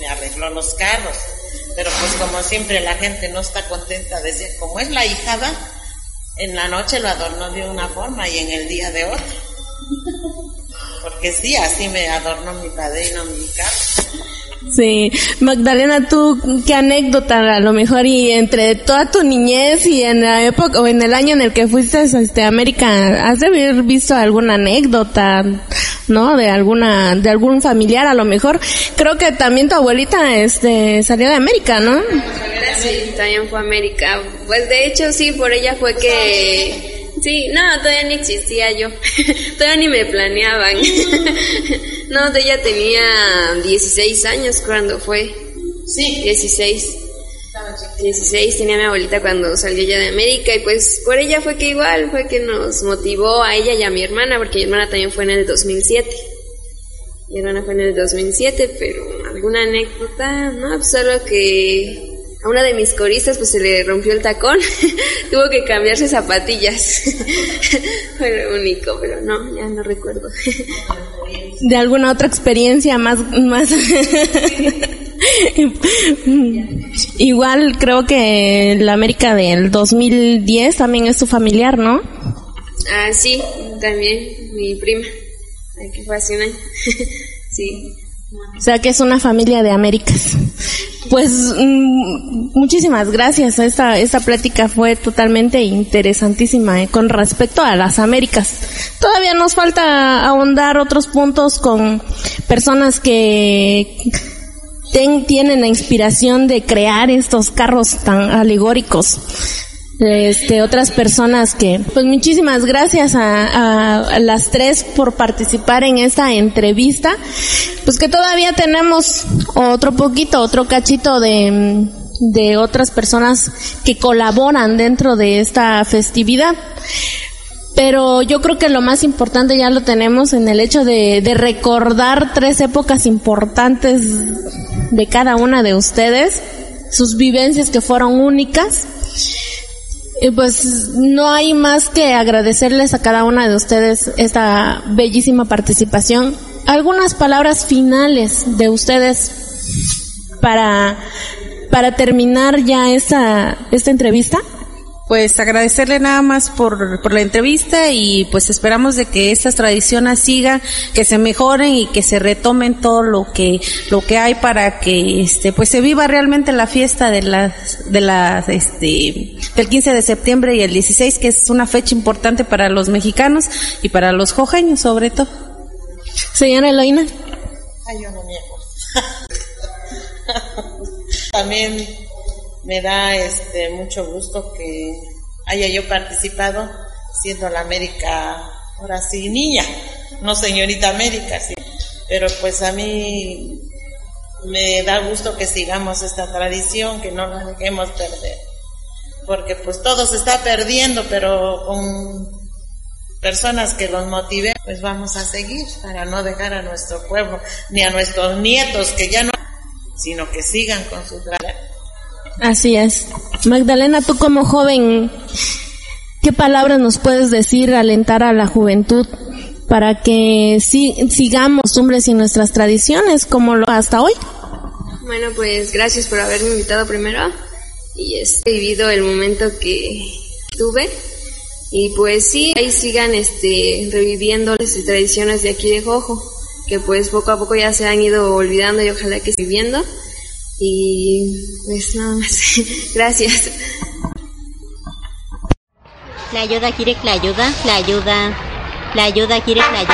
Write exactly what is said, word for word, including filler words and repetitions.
me arregló los carros. Pero pues como siempre la gente no está contenta, decir, como es la ahijada, en la noche lo adornó de una forma y en el día de otra. Porque sí, así me adornó mi padrino, mi carro. Sí, Magdalena, tú, ¿qué anécdota a lo mejor y entre toda tu niñez y en la época o en el año en el que fuiste este, a América, has de haber visto alguna anécdota, ¿no? De alguna, de algún familiar a lo mejor? Creo que también tu abuelita, este, salió de América, ¿no? Sí, también fue a América. Pues de hecho sí, por ella fue que... Sí, no, todavía ni existía yo, todavía ni me planeaban. No, ella tenía dieciséis años cuando fue. Sí. dieciséis. dieciséis tenía mi abuelita cuando salió ella de América y pues por ella fue que igual, fue que nos motivó a ella y a mi hermana, porque mi hermana también fue en el dos mil siete. Mi hermana fue en el dos mil siete, pero alguna anécdota, no, pues solo que... A una de mis coristas pues se le rompió el tacón, tuvo que cambiarse zapatillas. Fue lo único, pero no, ya no recuerdo. ¿De alguna otra experiencia más? más? Igual creo que la América del dos mil diez también es tu familiar, ¿no? Ah, sí, también, mi prima. Ay, que fue hace un año. Sí. O sea que es una familia de Américas. Pues mmm, muchísimas gracias. Esta esta plática fue totalmente interesantísima, ¿eh? Con respecto a las Américas. Todavía nos falta ahondar otros puntos con personas que ten, tienen la inspiración de crear estos carros tan alegóricos. Este, otras personas que, pues muchísimas gracias a, a, a las tres por participar en esta entrevista, pues que todavía tenemos otro poquito, otro cachito de, de otras personas que colaboran dentro de esta festividad. Pero yo creo que lo más importante ya lo tenemos en el hecho de, de recordar tres épocas importantes de cada una de ustedes, sus vivencias que fueron únicas. Y pues no hay más que agradecerles a cada una de ustedes esta bellísima participación. Algunas palabras finales de ustedes para para terminar ya esta esta entrevista. Pues agradecerle nada más por, por la entrevista y pues esperamos de que estas tradiciones sigan, que se mejoren y que se retomen todo lo que, lo que hay para que este, pues se viva realmente la fiesta de las, de las, este, del quince de septiembre y el dieciséis, que es una fecha importante para los mexicanos y para los jojeños sobre todo. Señora Eloína. Ay, yo no me acuerdo. También me da este mucho gusto que haya yo participado siendo la América, ahora sí, niña, no señorita América, sí. Pero pues a mí me da gusto que sigamos esta tradición, que no la dejemos perder. Porque pues todo se está perdiendo, pero con personas que los motiven, pues vamos a seguir para no dejar a nuestro pueblo, ni a nuestros nietos que ya no, sino que sigan con su tradición. Así es. Magdalena, tú como joven, ¿qué palabras nos puedes decir, alentar a la juventud para que si, sigamos costumbres y nuestras tradiciones como lo hasta hoy? Bueno, pues gracias por haberme invitado primero y he vivido el momento que tuve y pues sí, ahí sigan este reviviendo las tradiciones de aquí de Jojo, que pues poco a poco ya se han ido olvidando y ojalá que sigan viviendo. Y pues nada más. Gracias. La ayuda quiere la ayuda, la ayuda, la ayuda quiere la ayuda.